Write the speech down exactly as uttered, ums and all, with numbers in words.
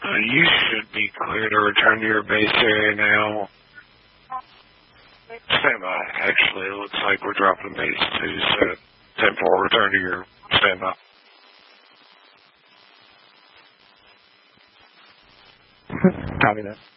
Uh, you should be clear to return to your base area now. Stand by. Actually, it looks like we're dropping base two, so ten four, return to your standby. Copy that.